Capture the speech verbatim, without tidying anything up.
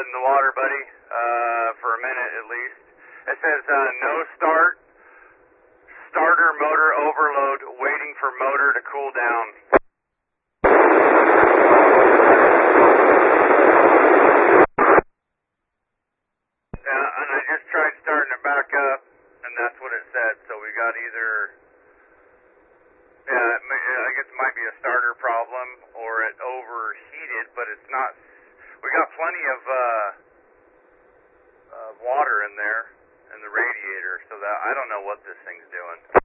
in the water, buddy, uh, for a minute at least. It says uh, no start, starter motor overload, waiting for motor to cool down. Uh, and I just tried starting it back up, and that's what it said. So we got either, yeah, it may, I guess it might be a starter problem, or it overheated, but it's not. We got plenty of uh, uh, water in there in the radiator, so that I don't know what this thing's doing.